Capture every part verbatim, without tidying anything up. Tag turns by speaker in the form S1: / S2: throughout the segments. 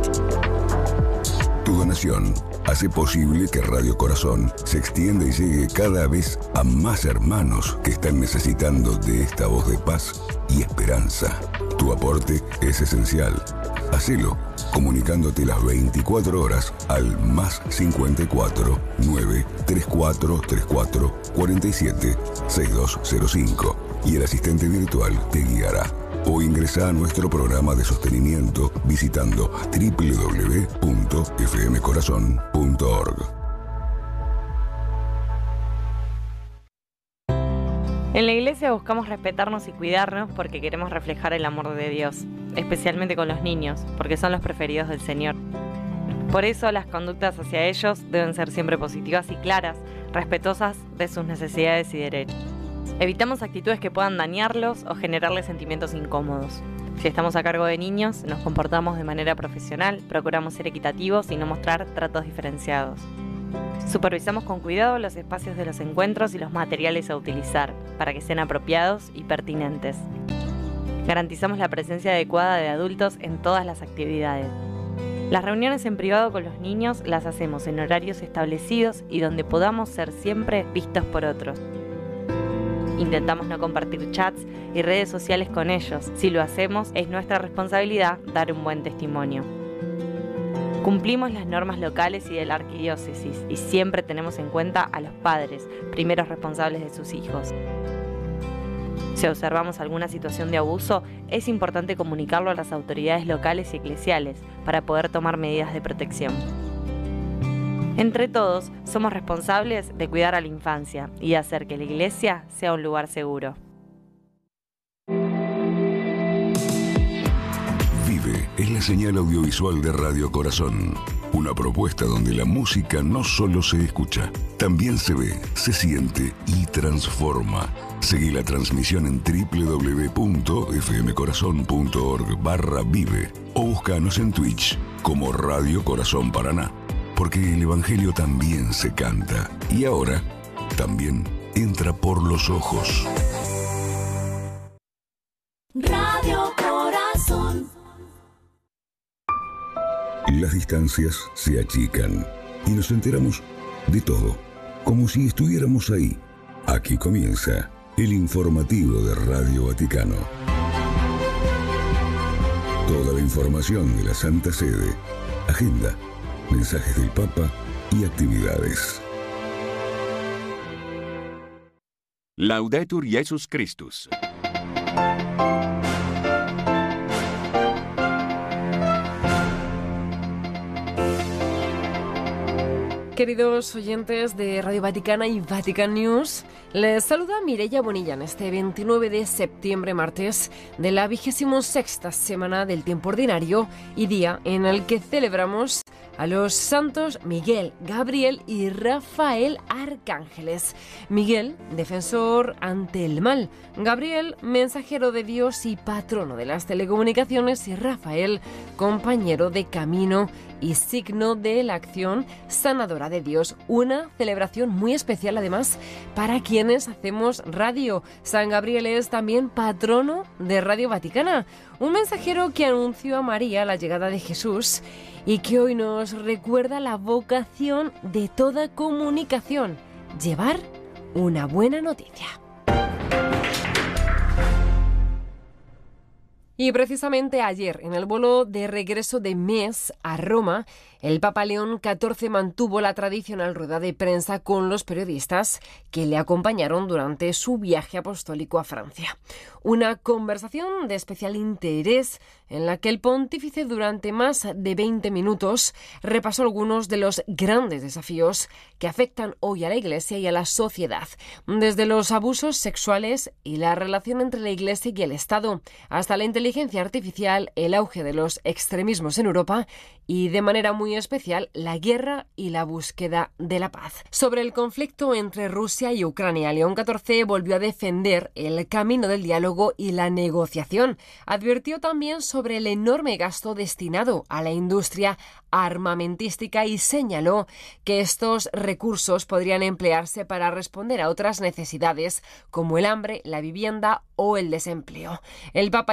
S1: Tu donación hace posible que Radio Corazón se extienda y llegue cada vez a más hermanos que están necesitando de esta voz de paz y esperanza. Tu aporte es esencial. Hacelo comunicándote las veinticuatro horas al más cincuenta y cuatro, nueve tres cuatro tres cuatro, cuatro siete seis dos cero cinco y el asistente virtual te guiará. O ingresa a nuestro programa de sostenimiento visitando doble u doble u doble u punto f m corazón punto org.
S2: En la iglesia buscamos respetarnos y cuidarnos porque queremos reflejar el amor de Dios, especialmente con los niños, porque son los preferidos del Señor. Por eso las conductas hacia ellos deben ser siempre positivas y claras, respetuosas de sus necesidades y derechos. Evitamos actitudes que puedan dañarlos o generarles sentimientos incómodos. Si estamos a cargo de niños, nos comportamos de manera profesional, procuramos ser equitativos y no mostrar tratos diferenciados. Supervisamos con cuidado los espacios de los encuentros y los materiales a utilizar, para que sean apropiados y pertinentes. Garantizamos la presencia adecuada de adultos en todas las actividades. Las reuniones en privado con los niños las hacemos en horarios establecidos y donde podamos ser siempre vistos por otros. Intentamos no compartir chats y redes sociales con ellos. Si lo hacemos, es nuestra responsabilidad dar un buen testimonio. Cumplimos las normas locales y de la arquidiócesis y siempre tenemos en cuenta a los padres, primeros responsables de sus hijos. Si observamos alguna situación de abuso, es importante comunicarlo a las autoridades locales y eclesiales para poder tomar medidas de protección. Entre todos, somos responsables de cuidar a la infancia y de hacer que la iglesia sea un lugar seguro.
S1: Vive es la señal audiovisual de Radio Corazón. Una propuesta donde la música no solo se escucha, también se ve, se siente y transforma. Seguí la transmisión en doble u doble u doble u punto f m corazón punto org barra vive o búscanos en Twitch como Radio Corazón Paraná. Porque el Evangelio también se canta y ahora también entra por los ojos.
S3: Radio Corazón.
S1: Las distancias se achican y nos enteramos de todo, como si estuviéramos ahí. Aquí comienza el informativo de Radio Vaticano. Toda la información de la Santa Sede, agenda, mensajes del Papa y actividades.
S4: Laudetur Jesus Christus.
S5: Queridos oyentes de Radio Vaticana y Vatican News, les saluda Mireia Bonilla en este veintinueve de septiembre, martes, de la vigésimo sexta semana del tiempo ordinario y día en el que celebramos a los santos Miguel, Gabriel y Rafael arcángeles. Miguel, defensor ante el mal; Gabriel, mensajero de Dios y patrono de las telecomunicaciones; y Rafael, compañero de camino y signo de la acción sanadora de Dios. Una celebración muy especial además para quienes hacemos radio. San Gabriel es también patrono de Radio Vaticana, un mensajero que anunció a María la llegada de Jesús y que hoy nos recuerda la vocación de toda comunicación: llevar una buena noticia. Y precisamente ayer, en el vuelo de regreso de Metz a Roma, el Papa León catorce mantuvo la tradicional rueda de prensa con los periodistas que le acompañaron durante su viaje apostólico a Francia. Una conversación de especial interés en la que el pontífice durante más de veinte minutos repasó algunos de los grandes desafíos que afectan hoy a la Iglesia y a la sociedad, desde los abusos sexuales y la relación entre la Iglesia y el Estado, hasta la inteligencia artificial, el auge de los extremismos en Europa y, de manera muy especial, la guerra y la búsqueda de la paz. Sobre el conflicto entre Rusia y Ucrania, León catorce volvió a defender el camino del diálogo y la negociación. Advirtió también sobre el enorme gasto destinado a la industria armamentística y señaló que estos recursos podrían emplearse para responder a otras necesidades como el hambre, la vivienda o el desempleo. El Papa insistió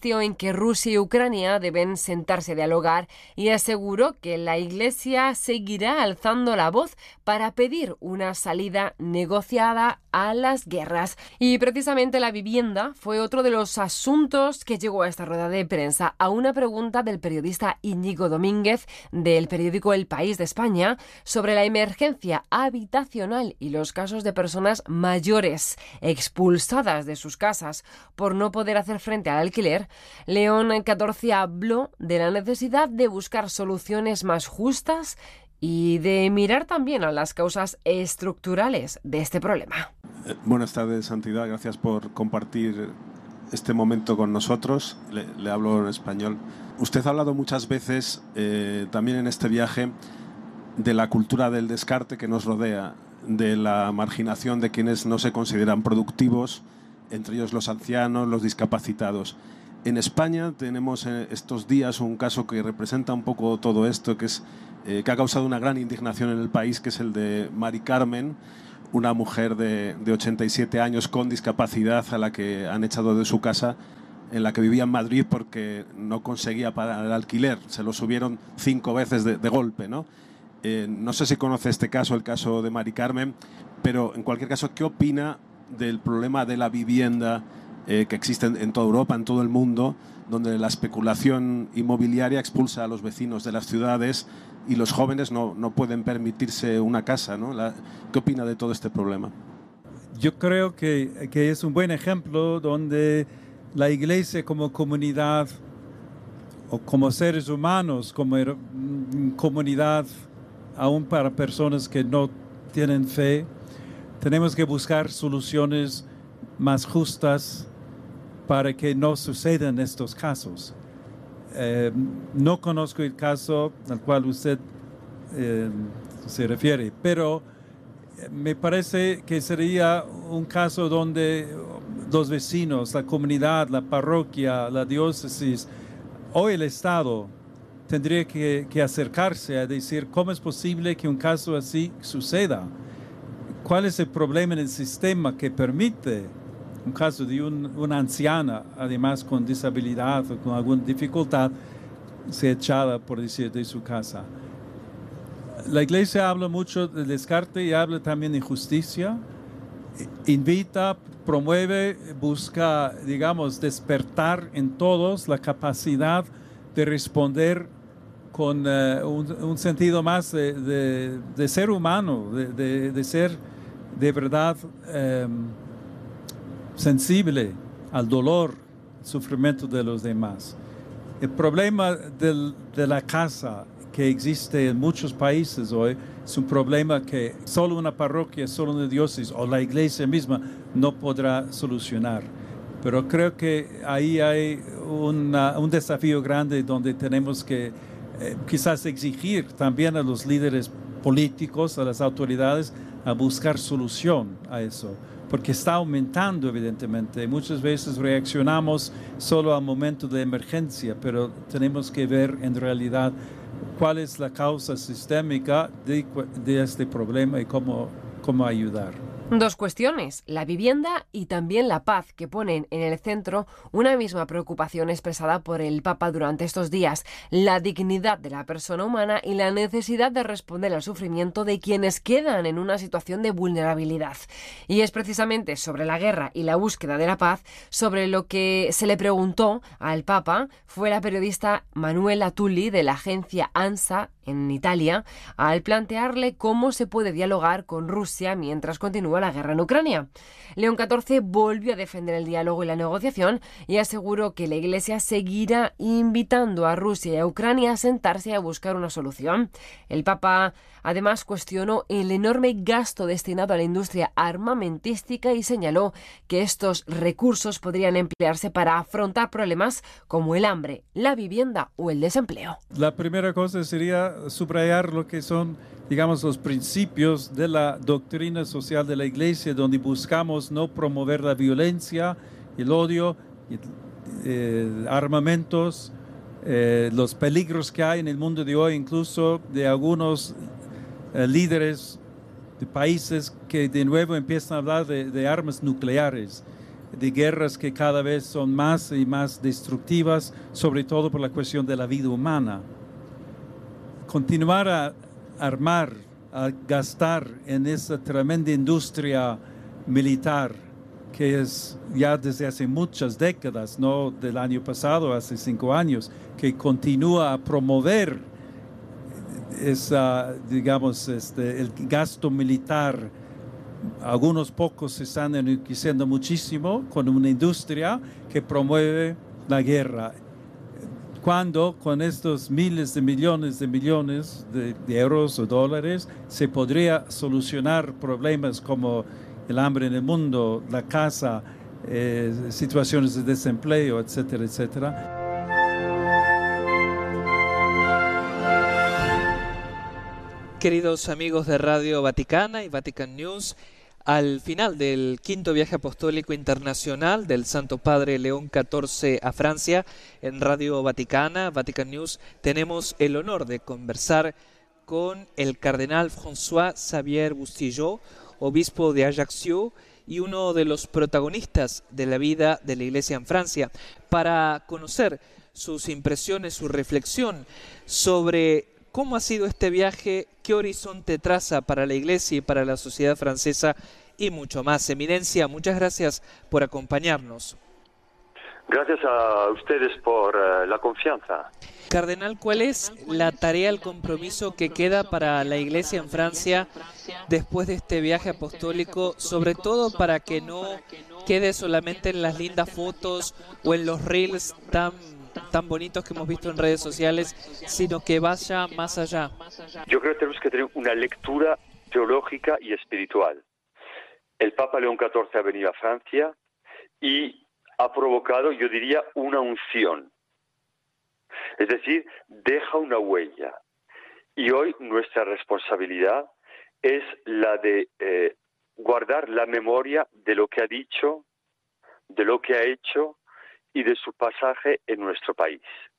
S5: insistió en que Rusia y Ucrania deben sentarse a dialogar y aseguró que la Iglesia seguirá alzando la voz para pedir una salida negociada a las guerras. Y precisamente la vivienda fue otro de los asuntos que llegó a esta rueda de prensa. A una pregunta del periodista Íñigo Domínguez del periódico El País de España sobre la emergencia habitacional y los casos de personas mayores expulsadas de sus casas por no poder hacer frente al alquiler, León catorce habló de la necesidad de buscar soluciones más justas y de mirar también a las causas estructurales de este problema.
S6: Eh, buenas tardes, Santidad. Gracias por compartir este momento con nosotros. Le, le hablo en español. Usted ha hablado muchas veces, eh, también en este viaje, de la cultura del descarte que nos rodea, de la marginación de quienes no se consideran productivos, entre ellos los ancianos, los discapacitados. En España tenemos eh, estos días un caso que representa un poco todo esto, que, es, eh, que ha causado una gran indignación en el país, que es el de Mari Carmen, una mujer de, de ochenta y siete años con discapacidad a la que han echado de su casa, en la que vivía en Madrid porque no conseguía pagar el alquiler. Se lo subieron cinco veces de, de golpe, ¿no? Eh, no sé si conoce este caso, el caso de Mari Carmen, pero en cualquier caso, ¿qué opina del problema de la vivienda eh, que existe en, en toda Europa, en todo el mundo, donde la especulación inmobiliaria expulsa a los vecinos de las ciudades y los jóvenes no, no pueden permitirse una casa, ¿no? La, ¿Qué opina de todo este problema?
S7: Yo creo que, que es un buen ejemplo donde la Iglesia como comunidad o como seres humanos, como comunidad, aún para personas que no tienen fe, tenemos que buscar soluciones más justas para que no sucedan estos casos. Eh, no conozco el caso al cual usted eh, se refiere, pero me parece que sería un caso donde los vecinos, la comunidad, la parroquia, la diócesis o el Estado tendría que, que acercarse a decir cómo es posible que un caso así suceda. ¿Cuál es el problema en el sistema que permite un caso de un, una anciana, además con disabilidad o con alguna dificultad, ser echada, por decir, de su casa? La Iglesia habla mucho de descarte y habla también de justicia. Invita, promueve, busca, digamos, despertar en todos la capacidad de responder con uh, un, un sentido más de, de, de ser humano, de, de, de ser de verdad um, sensible al dolor, al sufrimiento de los demás. El problema del, de la casa que existe en muchos países hoy es un problema que solo una parroquia, solo una diócesis o la Iglesia misma no podrá solucionar. Pero creo que ahí hay una, un desafío grande donde tenemos que eh, quizás exigir también a los líderes políticos, a las autoridades, a buscar solución a eso, porque está aumentando evidentemente. Muchas veces reaccionamos solo al momento de emergencia, pero tenemos que ver en realidad cuál es la causa sistémica de, de este problema y cómo, cómo ayudar.
S5: Dos cuestiones, la vivienda y también la paz, que ponen en el centro una misma preocupación expresada por el Papa durante estos días, la dignidad de la persona humana y la necesidad de responder al sufrimiento de quienes quedan en una situación de vulnerabilidad. Y es precisamente sobre la guerra y la búsqueda de la paz sobre lo que se le preguntó al Papa fue la periodista Manuela Tulli de la agencia ANSA en Italia, al plantearle cómo se puede dialogar con Rusia mientras continúa la guerra en Ucrania. León catorce volvió a defender el diálogo y la negociación y aseguró que la Iglesia seguirá invitando a Rusia y a Ucrania a sentarse y a buscar una solución. El Papa además cuestionó el enorme gasto destinado a la industria armamentística y señaló que estos recursos podrían emplearse para afrontar problemas como el hambre, la vivienda o el desempleo.
S7: La primera cosa sería subrayar lo que son, digamos, los principios de la doctrina social de la Iglesia, donde buscamos no promover la violencia, el odio, eh, armamentos, eh, los peligros que hay en el mundo de hoy, incluso de algunos eh, líderes de países que de nuevo empiezan a hablar de, de armas nucleares. de guerras que cada vez son más y más destructivas, sobre todo por la cuestión de la vida humana. Continuar a armar, a gastar en esa tremenda industria militar que es ya desde hace muchas décadas, no del año pasado, hace cinco años, que continúa a promover esa, digamos, este, el gasto militar. Algunos pocos se están enriqueciendo muchísimo con una industria que promueve la guerra. Cuando con estos miles de millones de millones de, de euros o dólares se podría solucionar problemas como el hambre en el mundo, la casa, eh, situaciones de desempleo, etcétera, etcétera.
S8: Queridos amigos de Radio Vaticana y Vatican News, al final del quinto viaje apostólico internacional del Santo Padre León catorce a Francia, en Radio Vaticana, Vatican News, tenemos el honor de conversar con el cardenal François Xavier Bustillo, obispo de Ajaccio y uno de los protagonistas de la vida de la Iglesia en Francia, para conocer sus impresiones, su reflexión sobre cómo ha sido este viaje, qué horizonte traza para la Iglesia y para la sociedad francesa y mucho más. Eminencia, muchas gracias por acompañarnos.
S9: Gracias a ustedes por uh, la confianza.
S8: Cardenal, ¿cuál es la tarea, el compromiso que queda para la Iglesia en Francia después de este viaje apostólico, sobre todo para que no quede solamente en las lindas fotos o en los reels tan, tan bonitos que hemos visto en redes sociales, sino que vaya más allá?
S9: Yo creo que tenemos que tener una lectura teológica y espiritual. El Papa León catorce ha venido a Francia y ha provocado, yo diría, una unción. Es decir, deja una huella. Y hoy nuestra responsabilidad es la de eh, guardar la memoria de lo que ha dicho, de lo que ha hecho y de su pasaje en nuestro país.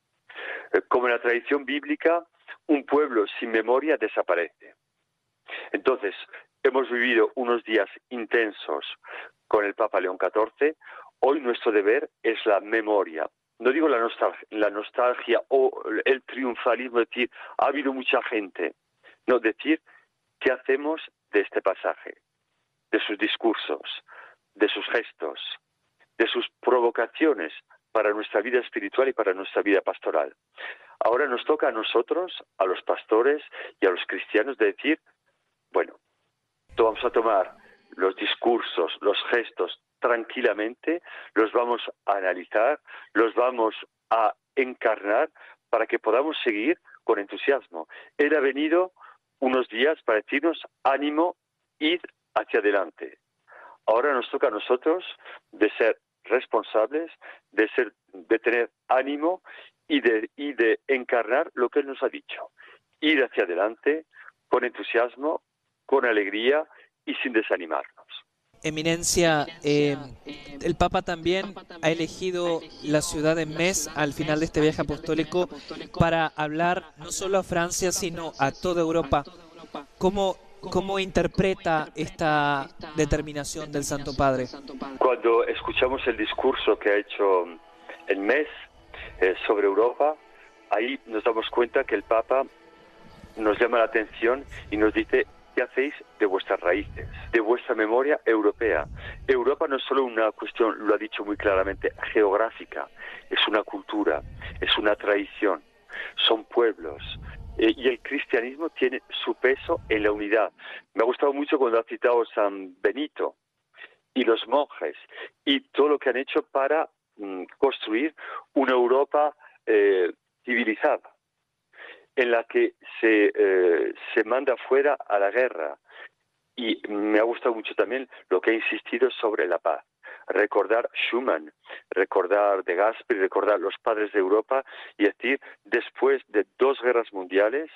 S9: Eh, como en la tradición bíblica, un pueblo sin memoria desaparece. Entonces, hemos vivido unos días intensos con el Papa León catorce. Hoy nuestro deber es la memoria. No digo la nostalgia, la nostalgia o el triunfalismo, decir, ha habido mucha gente. No, decir, ¿qué hacemos de este pasaje? De sus discursos, de sus gestos, de sus provocaciones para nuestra vida espiritual y para nuestra vida pastoral. Ahora nos toca a nosotros, a los pastores y a los cristianos, de decir, bueno, vamos a tomar los discursos, los gestos, tranquilamente, los vamos a analizar, los vamos a encarnar para que podamos seguir con entusiasmo. Él ha venido unos días para decirnos, ánimo, id hacia adelante. Ahora nos toca a nosotros de ser responsables, de ser, de tener ánimo y de, y de encarnar lo que Él nos ha dicho. Ir hacia adelante con entusiasmo, con alegría y sin desanimarnos.
S8: Eminencia, eh, el Papa también ha elegido la ciudad de Metz al final de este viaje apostólico para hablar no solo a Francia, sino a toda Europa. ¿Cómo, cómo interpreta esta determinación del Santo Padre?
S9: Cuando escuchamos el discurso que ha hecho en Metz eh, sobre Europa, ahí nos damos cuenta que el Papa nos llama la atención y nos dice: ¿qué hacéis de vuestras raíces, de vuestra memoria europea? Europa no es solo una cuestión, lo ha dicho muy claramente, geográfica, es una cultura, es una tradición, son pueblos. Eh, y el cristianismo tiene su peso en la unidad. Me ha gustado mucho cuando ha citado San Benito y los monjes y todo lo que han hecho para mm, construir una Europa eh, civilizada, en la que se, eh, se manda fuera a la guerra. Y me ha gustado mucho también lo que ha insistido sobre la paz. Recordar Schuman, recordar De Gasperi, recordar los padres de Europa y decir, después de dos guerras mundiales,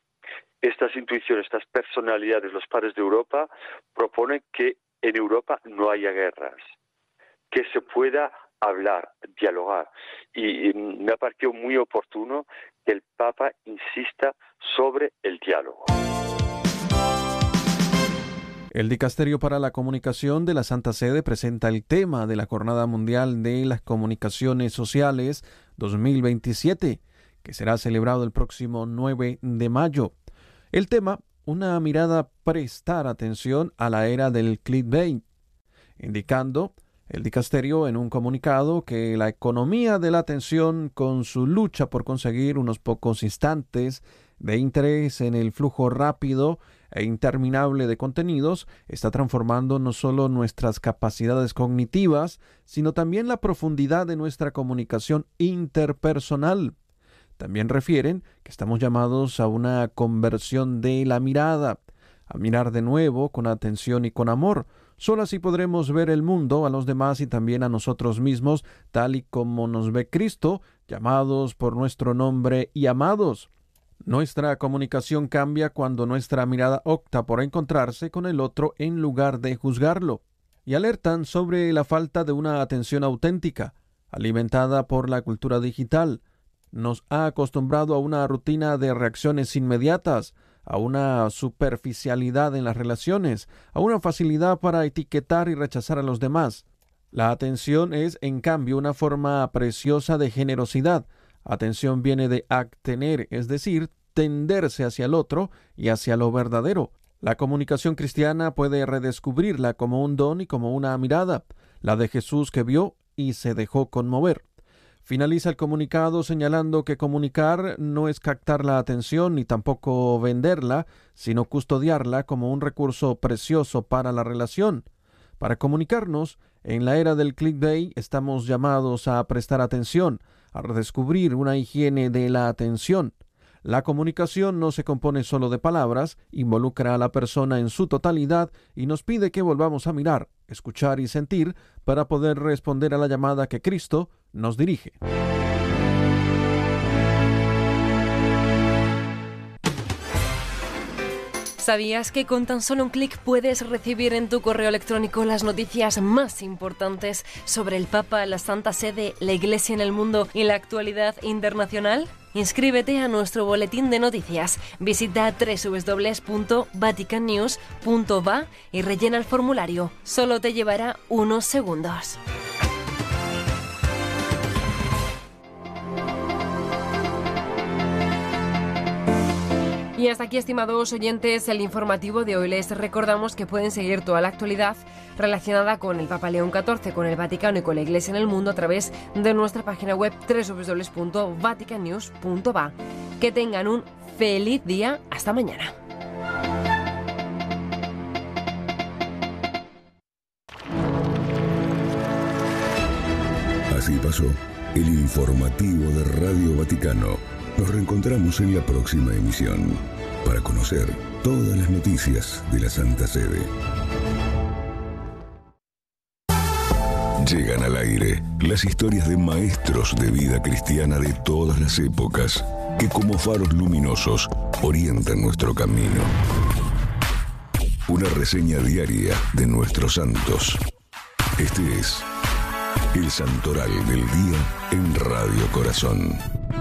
S9: estas intuiciones, estas personalidades, los padres de Europa, proponen que en Europa no haya guerras, que se pueda hablar, dialogar. Y, y me ha parecido muy oportuno que el Papa insista sobre el diálogo.
S10: El Dicasterio para la Comunicación de la Santa Sede presenta el tema de la Jornada Mundial de las Comunicaciones Sociales dos mil veintisiete, que será celebrado el próximo nueve de mayo. El tema, una mirada prestar atención a la era del clickbait, indicando el Dicasterio en un comunicado que la economía de la atención, con su lucha por conseguir unos pocos instantes de interés en el flujo rápido e interminable de contenidos, está transformando no solo nuestras capacidades cognitivas, sino también la profundidad de nuestra comunicación interpersonal. También refieren que estamos llamados a una conversión de la mirada, a mirar de nuevo con atención y con amor. Solo así podremos ver el mundo, a los demás y también a nosotros mismos, tal y como nos ve Cristo, llamados por nuestro nombre y amados. Nuestra comunicación cambia cuando nuestra mirada opta por encontrarse con el otro en lugar de juzgarlo. Y alertan sobre la falta de una atención auténtica, alimentada por la cultura digital. Nos ha acostumbrado a una rutina de reacciones inmediatas, a una superficialidad en las relaciones, a una facilidad para etiquetar y rechazar a los demás. La atención es, en cambio, una forma preciosa de generosidad. Atención viene de actener, es decir, tenderse hacia el otro y hacia lo verdadero. La comunicación cristiana puede redescubrirla como un don y como una mirada, la de Jesús que vio y se dejó conmover. Finaliza el comunicado señalando que comunicar no es captar la atención ni tampoco venderla, sino custodiarla como un recurso precioso para la relación. Para comunicarnos, en la era del clickbait estamos llamados a prestar atención, a redescubrir una higiene de la atención. La comunicación no se compone solo de palabras, involucra a la persona en su totalidad y nos pide que volvamos a mirar, escuchar y sentir para poder responder a la llamada que Cristo nos dirige.
S5: ¿Sabías que con tan solo un clic puedes recibir en tu correo electrónico las noticias más importantes sobre el Papa, la Santa Sede, la Iglesia en el mundo y la actualidad internacional? Inscríbete a nuestro boletín de noticias. Visita doble u doble u doble u punto vatican news punto va y rellena el formulario. Solo te llevará unos segundos. Y hasta aquí, estimados oyentes, el informativo de hoy. Les recordamos que pueden seguir toda la actualidad relacionada con el Papa León catorce, con el Vaticano y con la Iglesia en el mundo a través de nuestra página web doble u doble u doble u punto vatican news punto va. Que tengan un feliz día. Hasta mañana.
S1: Así pasó el informativo de Radio Vaticano. Nos reencontramos en la próxima emisión para conocer todas las noticias de la Santa Sede. Llegan al aire las historias de maestros de vida cristiana de todas las épocas que como faros luminosos orientan nuestro camino. Una reseña diaria de nuestros santos. Este es el Santoral del Día en Radio Corazón.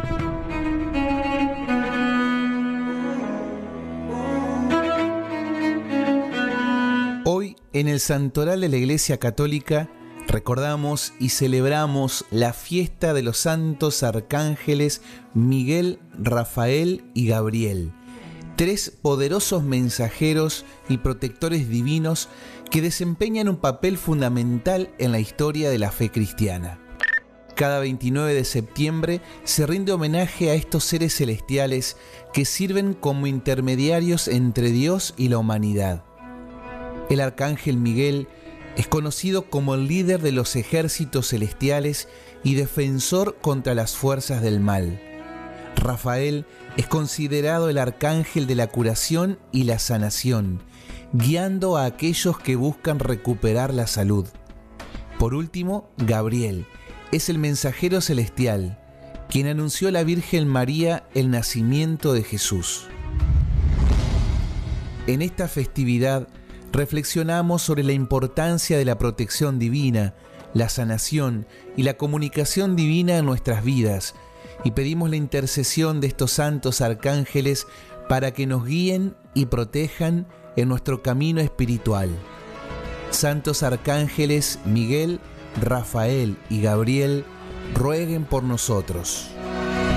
S11: Hoy, en el Santoral de la Iglesia Católica, recordamos y celebramos la fiesta de los santos arcángeles Miguel, Rafael y Gabriel, tres poderosos mensajeros y protectores divinos que desempeñan un papel fundamental en la historia de la fe cristiana. Cada veintinueve de septiembre se rinde homenaje a estos seres celestiales que sirven como intermediarios entre Dios y la humanidad. El arcángel Miguel es conocido como el líder de los ejércitos celestiales y defensor contra las fuerzas del mal. Rafael es considerado el arcángel de la curación y la sanación, guiando a aquellos que buscan recuperar la salud. Por último, Gabriel es el mensajero celestial, quien anunció a la Virgen María el nacimiento de Jesús. En esta festividad reflexionamos sobre la importancia de la protección divina, la sanación y la comunicación divina en nuestras vidas, y pedimos la intercesión de estos santos arcángeles para que nos guíen y protejan en nuestro camino espiritual. Santos arcángeles Miguel, Rafael y Gabriel, rueguen por nosotros.